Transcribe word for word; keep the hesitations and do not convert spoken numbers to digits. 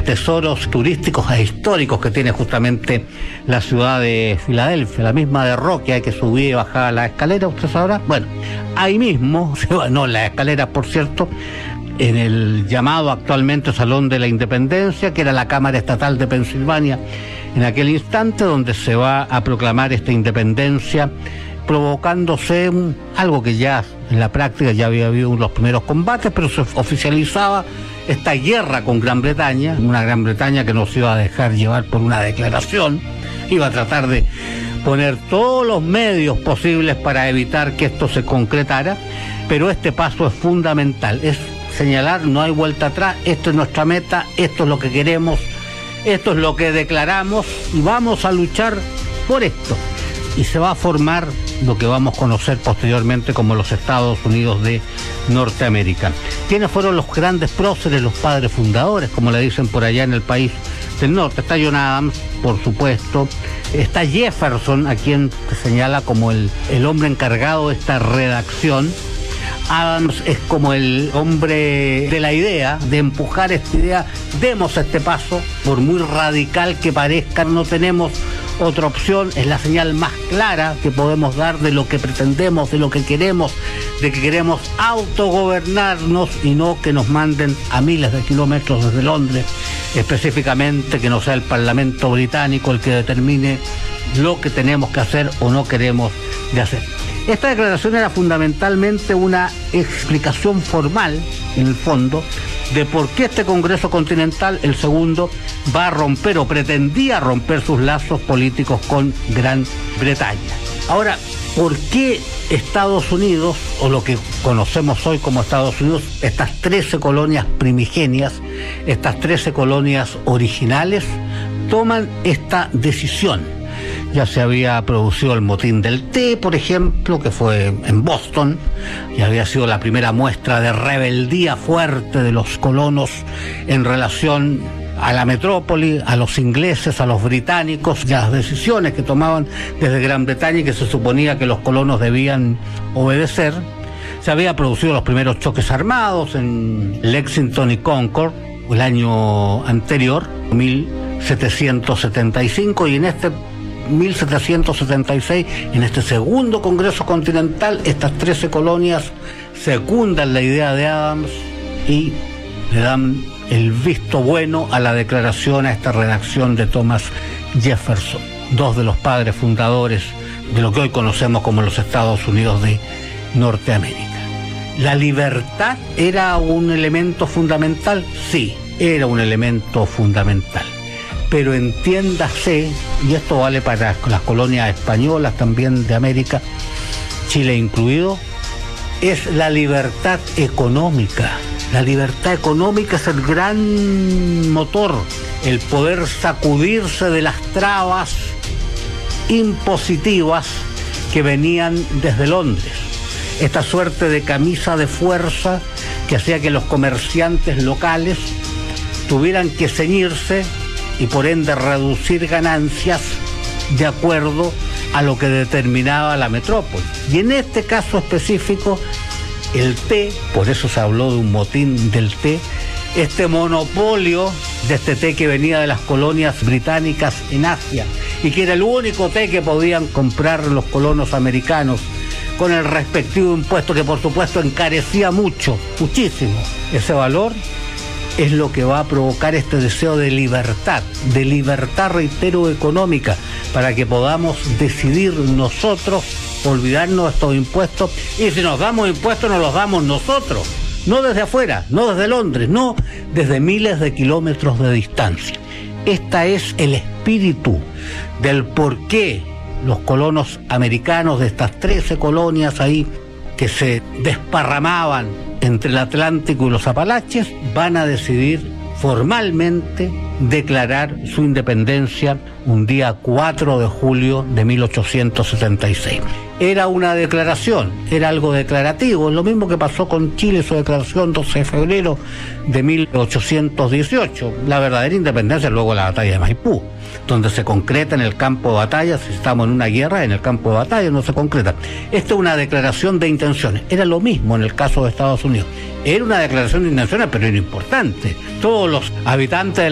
tesoros turísticos e históricos que tiene justamente la ciudad de Filadelfia, la misma de Rocky, hay que subir y bajar la escalera, usted sabrá. Bueno, ahí mismo, no las escaleras por cierto, en el llamado actualmente Salón de la Independencia, que era la Cámara Estatal de Pensilvania en aquel instante, donde se va a proclamar esta independencia, provocándose un, algo que ya en la práctica ya había habido los primeros combates, pero se oficializaba esta guerra con Gran Bretaña, una Gran Bretaña que no se iba a dejar llevar por una declaración, iba a tratar de poner todos los medios posibles para evitar que esto se concretara, pero este paso es fundamental, es señalar, no hay vuelta atrás, esto es nuestra meta, esto es lo que queremos, esto es lo que declaramos y vamos a luchar por esto. Y se va a formar lo que vamos a conocer posteriormente como los Estados Unidos de Norteamérica. ¿Quiénes fueron los grandes próceres, los padres fundadores, como le dicen por allá en el país del norte? Está John Adams, por supuesto. Está Jefferson, a quien se señala como el, el hombre encargado de esta redacción. Adams es como el hombre de la idea, de empujar esta idea, demos este paso, por muy radical que parezca, no tenemos otra opción, es la señal más clara que podemos dar de lo que pretendemos, de lo que queremos, de que queremos autogobernarnos y no que nos manden a miles de kilómetros desde Londres, específicamente que no sea el Parlamento británico el que determine lo que tenemos que hacer o no queremos de hacer. Esta declaración era fundamentalmente una explicación formal, en el fondo, de por qué este Congreso Continental, el segundo, va a romper o pretendía romper sus lazos políticos con Gran Bretaña. Ahora, ¿por qué Estados Unidos, o lo que conocemos hoy como Estados Unidos, estas trece colonias primigenias, estas trece colonias originales, toman esta decisión? Ya se había producido el motín del té, por ejemplo, que fue en Boston, y había sido la primera muestra de rebeldía fuerte de los colonos en relación a la metrópoli, a los ingleses, a los británicos, y a las decisiones que tomaban desde Gran Bretaña y que se suponía que los colonos debían obedecer. Se había producido los primeros choques armados en Lexington y Concord el año anterior, mil setecientos setenta y cinco, y en este mil setecientos setenta y seis, en este segundo Congreso Continental, estas trece colonias secundan la idea de Adams y le dan el visto bueno a la declaración, a esta redacción de Thomas Jefferson, dos de los padres fundadores de lo que hoy conocemos como los Estados Unidos de Norteamérica. ¿La libertad era un elemento fundamental? Sí, era un elemento fundamental. Pero entiéndase, y esto vale para las colonias españolas también de América, Chile incluido, es la libertad económica. La libertad económica es el gran motor, el poder sacudirse de las trabas impositivas que venían desde Londres. Esta suerte de camisa de fuerza que hacía que los comerciantes locales tuvieran que ceñirse y por ende reducir ganancias de acuerdo a lo que determinaba la metrópoli. Y en este caso específico, el té, por eso se habló de un motín del té, este monopolio de este té que venía de las colonias británicas en Asia y que era el único té que podían comprar los colonos americanos, con el respectivo impuesto que por supuesto encarecía mucho, muchísimo ese valor, es lo que va a provocar este deseo de libertad, de libertad, reitero, económica, para que podamos decidir nosotros, olvidarnos de estos impuestos, y si nos damos impuestos nos los damos nosotros, no desde afuera, no desde Londres, no desde miles de kilómetros de distancia. Este es el espíritu del por qué los colonos americanos de estas trece colonias ahí que se desparramaban entre el Atlántico y los Apalaches van a decidir formalmente declarar su independencia un día cuatro de julio de mil ochocientos setenta y seis. Era una declaración, era algo declarativo, lo mismo que pasó con Chile, su declaración doce de febrero de mil ochocientos dieciocho, la verdadera independencia luego de la batalla de Maipú, donde se concreta en el campo de batalla, si estamos en una guerra, en el campo de batalla no se concreta. Esta es una declaración de intenciones, era lo mismo en el caso de Estados Unidos, era una declaración de intenciones, pero era importante. Todos los habitantes de